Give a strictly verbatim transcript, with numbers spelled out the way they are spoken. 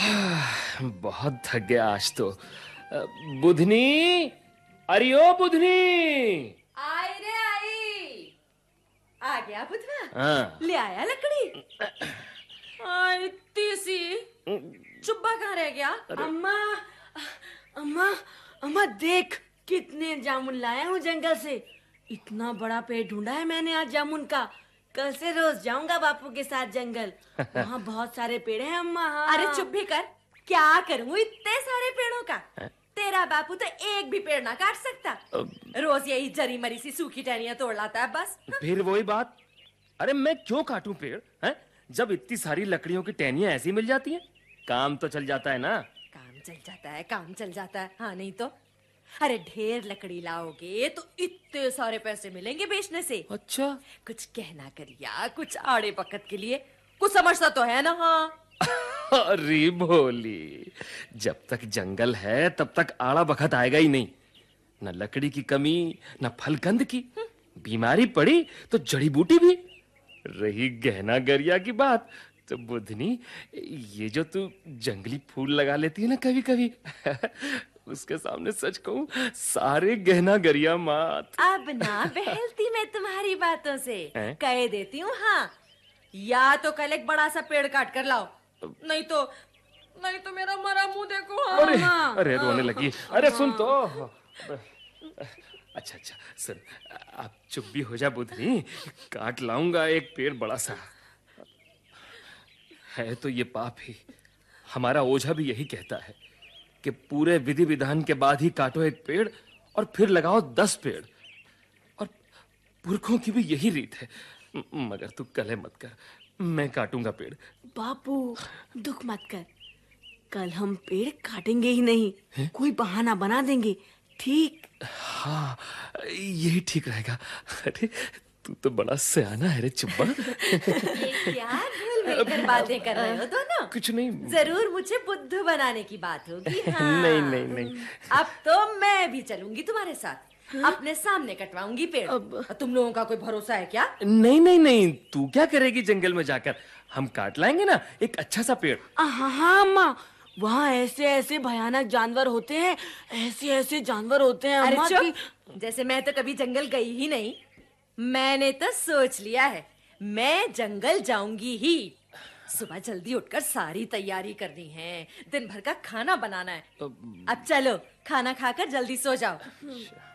बहुत थक गया आज तो। अ, बुधनी, अरे ओ बुधनी। आई रे आई। आ गया बुधवा। हाँ। ले आया लकड़ी। आई तीसी चुब्बा कहाँ रह गया? अम्मा, अम्मा, अम्मा देख कितने जामुन लाया हूँ जंगल से। इतना बड़ा पेड़ ढूंढा है मैंने आज जामुन का। कल से रोज जाऊंगा बापू के साथ जंगल। वहाँ बहुत सारे पेड़ हैं अम्मा। हाँ। अरे चुप भी कर। क्या करूँ इतने सारे पेड़ों का? तेरा बापू तो एक भी पेड़ ना काट सकता। रोज यही जरी मरी सी सूखी टहनियां तोड़ लाता है बस। फिर वही बात। अरे मैं क्यों काटूं पेड़ हैं? जब इतनी सारी लकड़ियों की टहनियां ऐसी मिल जाती हैं, काम तो चल जाता है ना। काम चल जाता है, काम चल जाता है। हाँ नहीं तो। अरे ढेर लकड़ी लाओगे तो इतने सारे पैसे मिलेंगे बेचने से। अच्छा। कुछ कहना करिया, कुछ आड़े वक्त के लिए कुछ समझता तो है ना। हाँ। अरे भोली, जब तक जंगल है तब तक आड़ा बखत आएगा ही नहीं। न लकड़ी की कमी, न फलकंद की। बीमारी पड़ी तो जड़ी बूटी भी। रही गहना गरिया की बात तो बुधनी, ये जो तू जंगली फूल लगा लेती है ना कभी कभी, उसके सामने सच कहूं सारे गहना गरिया मात। अब ना बहलती मैं तुम्हारी बातों से। कह देती हूँ हाँ। या तो कल एक बड़ा सा पेड़ काट कर लाओ, नहीं तो नहीं तो मेरा मरा मुंह देखो। हाँ। अरे अरे रोने लगी। अरे सुन तो। अच्छा अच्छा सुन, आप चुप भी हो जा बुधनी। काट लाऊंगा एक पेड़ बड़ा सा। है तो ये पाप ही। हमारा ओझा भी यही कहता है कि पूरे विधि विधान के बाद ही काटो एक पेड़ और फिर लगाओ दस पेड़। और पुरखों की भी यही रीत है। मगर तू कलह मत कर, मैं काटूंगा पेड़। बापू दुख मत कर, कल हम पेड़ काटेंगे ही नहीं। है? कोई बहाना बना देंगे, ठीक? हाँ यही ठीक रहेगा। अरे तू तो बड़ा सयाना है रे चुब्बा। ये क्या घुल मिल कर बातें कर रहे हो दोनों? कुछ नहीं। जरूर मुझे बुद्धू बनाने की बात होगी। हाँ। नहीं नहीं नहीं। अब तो मैं भी चलूंगी तुम्हारे साथ। हाँ? अपने सामने कटवाऊंगी पेड़। अब... तुम लोगों का कोई भरोसा है क्या? नहीं नहीं नहीं, तू क्या करेगी जंगल में जाकर? हम काट लाएंगे ना एक अच्छा सा पेड़। हाँ हाँ माँ, वहाँ ऐसे ऐसे भयानक जानवर होते हैं, ऐसे ऐसे जानवर होते हैं अम्मा की। जैसे मैं तो कभी जंगल गई ही नहीं। मैंने तो सोच लिया है, मैं जंगल जाऊंगी ही। सुबह जल्दी उठकर सारी तैयारी करनी है, दिन भर का खाना बनाना है। अब चलो खाना खाकर जल्दी सो जाओ।